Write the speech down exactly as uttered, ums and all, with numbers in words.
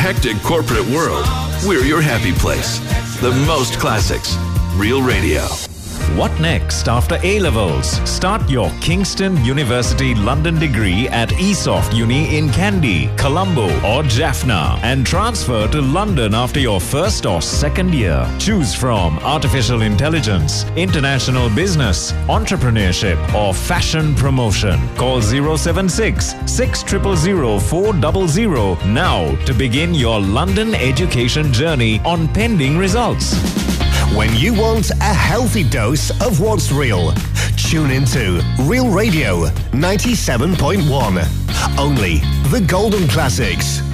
hectic corporate world, we're your happy place. The most classics. Real Radio. What next after A-Levels? Start your Kingston University London degree at eSoft Uni in Kandy, Colombo or Jaffna and transfer to London after your first or second year. Choose from Artificial Intelligence, International Business, Entrepreneurship or Fashion Promotion. Call zero seven six, six zero zero, four zero zero now to begin your London education journey on pending results. When you want a healthy dose of what's real, tune into Real Radio ninety-seven point one. Only the golden classics.